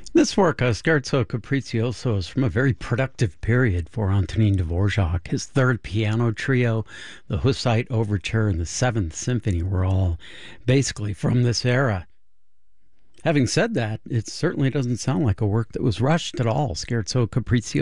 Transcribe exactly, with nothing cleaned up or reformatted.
This work, uh, Scherzo Capriccioso, is from a very productive period for Antonin Dvorak. His third piano trio, the Hussite Overture, and the Seventh Symphony were all basically from this era. Having said that, it certainly doesn't sound like a work that was rushed at all. Scherzo Capriccioso